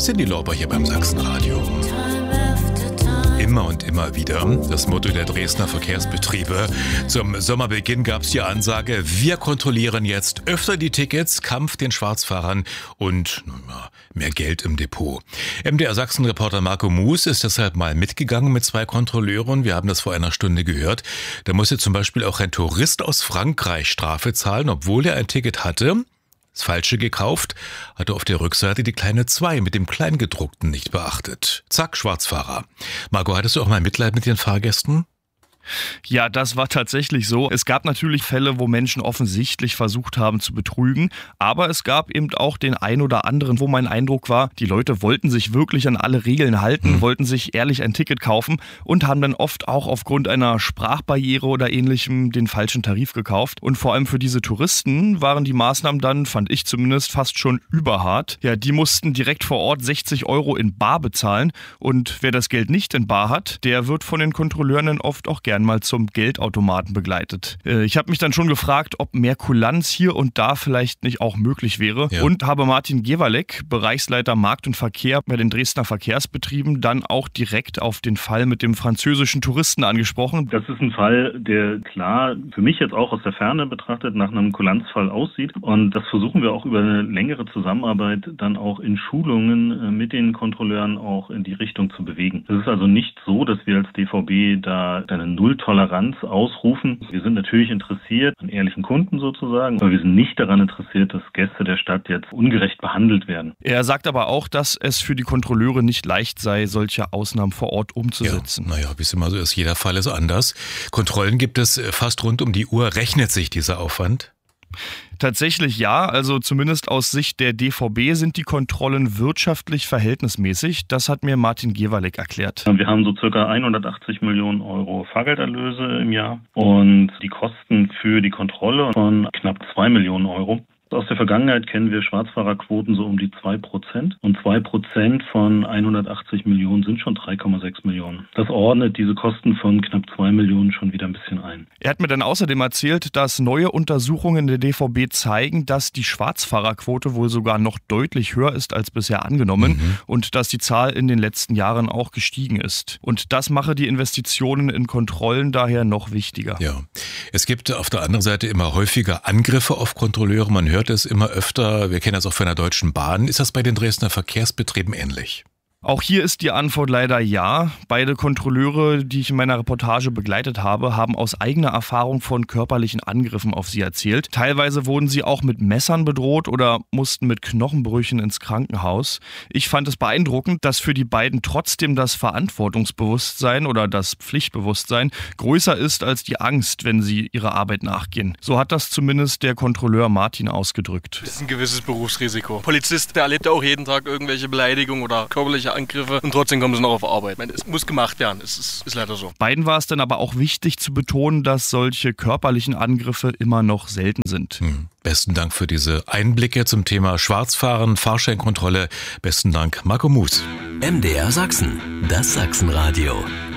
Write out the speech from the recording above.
Cyndi Lauper hier beim Sachsenradio. Immer und immer wieder das Motto der Dresdner Verkehrsbetriebe. Zum Sommerbeginn gab es die Ansage, wir kontrollieren jetzt öfter die Tickets, Kampf den Schwarzfahrern und mehr Geld im Depot. MDR Sachsen-Reporter Marco Moos ist deshalb mal mitgegangen mit 2 Kontrolleuren. Wir haben das vor einer Stunde gehört. Da musste zum Beispiel auch ein Tourist aus Frankreich Strafe zahlen, obwohl er ein Ticket hatte. Das Falsche gekauft, hatte auf der Rückseite die kleine 2 mit dem Kleingedruckten nicht beachtet. Zack, Schwarzfahrer. Marco, hattest du auch mal Mitleid mit den Fahrgästen? Ja, das war tatsächlich so. Es gab natürlich Fälle, wo Menschen offensichtlich versucht haben zu betrügen, aber es gab eben auch den ein oder anderen, wo mein Eindruck war, die Leute wollten sich wirklich an alle Regeln halten, wollten sich ehrlich ein Ticket kaufen und haben dann oft auch aufgrund einer Sprachbarriere oder ähnlichem den falschen Tarif gekauft. Und vor allem für diese Touristen waren die Maßnahmen dann, fand ich zumindest, fast schon überhart. Ja, die mussten direkt vor Ort 60 € in bar bezahlen und wer das Geld nicht in bar hat, der wird von den Kontrolleuren dann oft auch gern mal zum Geldautomaten begleitet. Ich habe mich dann schon gefragt, ob mehr Kulanz hier und da vielleicht nicht auch möglich wäre und habe Martin Gewalek, Bereichsleiter Markt und Verkehr bei den Dresdner Verkehrsbetrieben, dann auch direkt auf den Fall mit dem französischen Touristen angesprochen. Das ist ein Fall, der klar für mich jetzt auch aus der Ferne betrachtet nach einem Kulanzfall aussieht und das versuchen wir auch über eine längere Zusammenarbeit dann auch in Schulungen mit den Kontrolleuren auch in die Richtung zu bewegen. Es ist also nicht so, dass wir als DVB da eine Nulltoleranz ausrufen. Wir sind natürlich interessiert an ehrlichen Kunden sozusagen, aber wir sind nicht daran interessiert, dass Gäste der Stadt jetzt ungerecht behandelt werden. Er sagt aber auch, dass es für die Kontrolleure nicht leicht sei, solche Ausnahmen vor Ort umzusetzen. Ja, wie es immer so ist, jeder Fall ist anders. Kontrollen gibt es fast rund um die Uhr. Rechnet sich dieser Aufwand? Tatsächlich ja, also zumindest aus Sicht der DVB sind die Kontrollen wirtschaftlich verhältnismäßig. Das hat mir Martin Gewalek erklärt. Wir haben so circa 180 Millionen € Fahrgelderlöse im Jahr und die Kosten für die Kontrolle von knapp 2 Millionen €. Aus der Vergangenheit kennen wir Schwarzfahrerquoten so um die 2% und 2% von 180 Millionen sind schon 3,6 Millionen. Das ordnet diese Kosten von knapp 2 Millionen schon wieder ein bisschen ein. Er hat mir dann außerdem erzählt, dass neue Untersuchungen der DVB zeigen, dass die Schwarzfahrerquote wohl sogar noch deutlich höher ist als bisher angenommen und dass die Zahl in den letzten Jahren auch gestiegen ist. Und das mache die Investitionen in Kontrollen daher noch wichtiger. Ja, es gibt auf der anderen Seite immer häufiger Angriffe auf Kontrolleure. Man hört es immer öfter, wir kennen das auch von der Deutschen Bahn. Ist das bei den Dresdner Verkehrsbetrieben ähnlich? Auch hier ist die Antwort leider ja. Beide Kontrolleure, die ich in meiner Reportage begleitet habe, haben aus eigener Erfahrung von körperlichen Angriffen auf sie erzählt. Teilweise wurden sie auch mit Messern bedroht oder mussten mit Knochenbrüchen ins Krankenhaus. Ich fand es beeindruckend, dass für die beiden trotzdem das Verantwortungsbewusstsein oder das Pflichtbewusstsein größer ist als die Angst, wenn sie ihrer Arbeit nachgehen. So hat das zumindest der Kontrolleur Martin ausgedrückt. Das ist ein gewisses Berufsrisiko. Polizist, der erlebt ja auch jeden Tag irgendwelche Beleidigungen oder körperliche Angriffe und trotzdem kommen sie noch auf Arbeit. Ich meine, es muss gemacht werden, es ist leider so. Beiden war es dann aber auch wichtig zu betonen, dass solche körperlichen Angriffe immer noch selten sind. Besten Dank für diese Einblicke zum Thema Schwarzfahren, Fahrscheinkontrolle. Besten Dank, Marco Moos. MDR Sachsen, das Sachsenradio.